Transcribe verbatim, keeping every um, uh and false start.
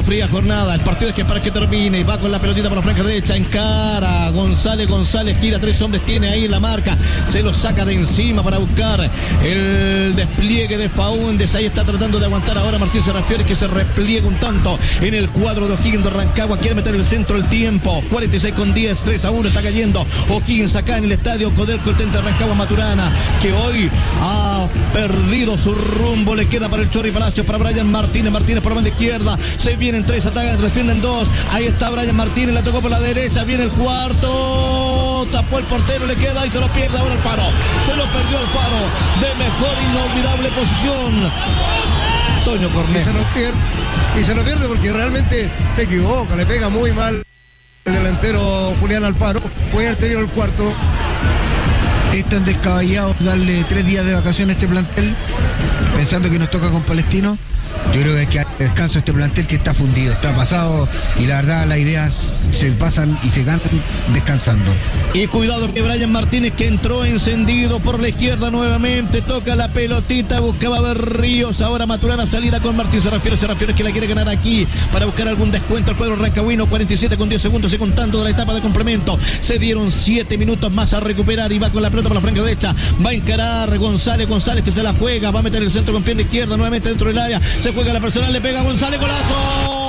fría jornada. El partido es que para que termine. Va con la pelotita por la franja derecha. Encara. González, González gira. Tres hombres tiene ahí en la marca. Se lo saca de encima para buscar el despliegue de Faúndez. Ahí está tratando de aguantar ahora Martín Serrafieres, que se repliega un tanto en el cuadro de O'Higgins de Rancagua. Quiere meter el centro del tiempo. cuarenta y seis con diez. tres a uno está cayendo O'Higgins acá en el estadio Codelco, el Tente de Rancagua Maturana, que hoy ha perdido su rumbo. Le queda para el Chorri Palacios, para Brian Martínez. Martínez por la banda izquierda. Se vienen tres, atacan, defienden dos. Ahí está Brian Martínez, la tocó por la derecha. Viene el cuarto. Tapó el portero, le queda y se lo pierde ahora Alfaro. Se lo perdió Alfaro. De mejor inolvidable posición. Toño Cornejo. Y se lo pierde, y se lo pierde porque realmente se equivoca, le pega muy mal el delantero Julián Alfaro. Puede haber tenido el cuarto. Es tan descabellado darle tres días de vacaciones a este plantel, pensando que nos toca con Palestino. Yo creo que es que hay descanso este plantel que está fundido, está pasado, y la verdad las ideas se pasan y se ganan descansando. Y cuidado que Brian Martínez, que entró encendido por la izquierda nuevamente, toca la pelotita, buscaba Berríos, ahora Maturana, salida con Martín Serrafieres. Serrafieres que la quiere ganar aquí para buscar algún descuento al cuadro rancagüino. Cuarenta y siete con diez segundos, se contando de la etapa de complemento. Se dieron siete minutos más a recuperar y va con la pelota por la franja derecha. Va a encarar González, González que se la juega, va a meter el centro con pierna izquierda nuevamente dentro del área. Se juega la personal, le pega a González, golazo.